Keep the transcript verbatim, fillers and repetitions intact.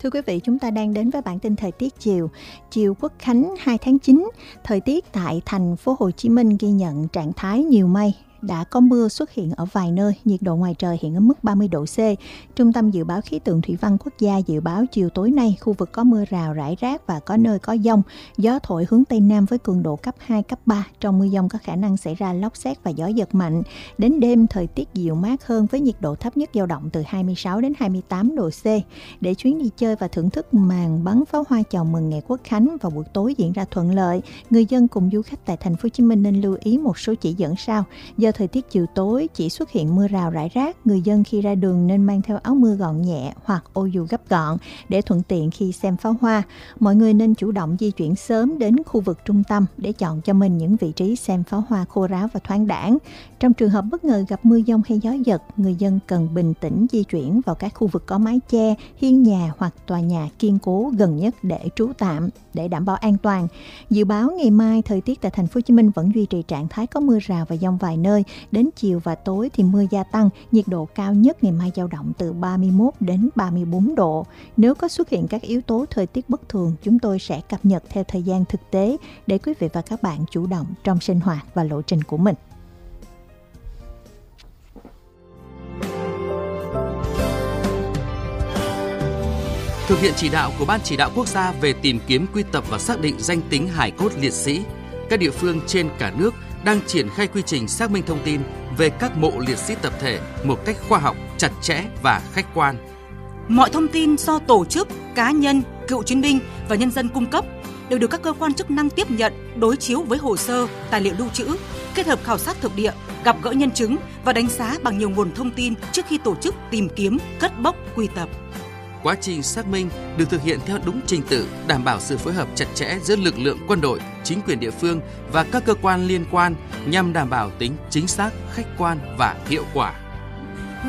Thưa quý vị, chúng ta đang đến với bản tin thời tiết chiều. Chiều Quốc khánh hai tháng chín, thời tiết tại thành phố Hồ Chí Minh ghi nhận trạng thái nhiều mây. Đã có mưa xuất hiện ở vài nơi, nhiệt độ ngoài trời hiện ở mức ba mươi độ C. Trung tâm Dự báo Khí tượng Thủy văn Quốc gia dự báo chiều tối nay khu vực có mưa rào rải rác và có nơi có dông. Gió thổi hướng Tây Nam với cường độ cấp hai, cấp ba. Trong mưa dông có khả năng xảy ra lốc sét và gió giật mạnh. Đến đêm, thời tiết dịu mát hơn với nhiệt độ thấp nhất dao động từ hai mươi sáu đến hai mươi tám độ C. Để chuyến đi chơi và thưởng thức màn bắn pháo hoa chào mừng ngày Quốc khánh vào buổi tối diễn ra thuận lợi, người dân cùng du khách tại thành phố Hồ Chí Minh nên lưu ý một số chỉ dẫn sau. Do thời tiết chiều tối chỉ xuất hiện mưa rào rải rác, người dân khi ra đường nên mang theo áo mưa gọn nhẹ hoặc ô dù gấp gọn để thuận tiện khi xem pháo hoa. Mọi người nên chủ động di chuyển sớm đến khu vực trung tâm để chọn cho mình những vị trí xem pháo hoa khô ráo và thoáng đãng. Trong trường hợp bất ngờ gặp mưa dông hay gió giật, người dân cần bình tĩnh di chuyển vào các khu vực có mái che, hiên nhà hoặc tòa nhà kiên cố gần nhất để trú tạm để đảm bảo an toàn. Dự báo ngày mai thời tiết tại thành phố Hồ Chí Minh vẫn duy trì trạng thái có mưa rào và dông vài nơi. Đến chiều và tối thì mưa gia tăng, nhiệt độ cao nhất ngày mai dao động từ ba mươi mốt đến ba mươi bốn độ. Nếu có xuất hiện các yếu tố thời tiết bất thường, chúng tôi sẽ cập nhật theo thời gian thực tế để quý vị và các bạn chủ động trong sinh hoạt và lộ trình của mình. Thực hiện chỉ đạo của Ban Chỉ đạo Quốc gia về tìm kiếm, quy tập và xác định danh tính hài cốt liệt sĩ, các địa phương trên cả nước đang triển khai quy trình xác minh thông tin về các mộ liệt sĩ tập thể một cách khoa học, chặt chẽ và khách quan. Mọi thông tin do tổ chức, cá nhân, cựu chiến binh và nhân dân cung cấp đều được các cơ quan chức năng tiếp nhận, đối chiếu với hồ sơ, tài liệu lưu trữ, kết hợp khảo sát thực địa, gặp gỡ nhân chứng và đánh giá bằng nhiều nguồn thông tin trước khi tổ chức tìm kiếm, cất bốc, quy tập. Quá trình xác minh được thực hiện theo đúng trình tự, đảm bảo sự phối hợp chặt chẽ giữa lực lượng quân đội, chính quyền địa phương và các cơ quan liên quan nhằm đảm bảo tính chính xác, khách quan và hiệu quả.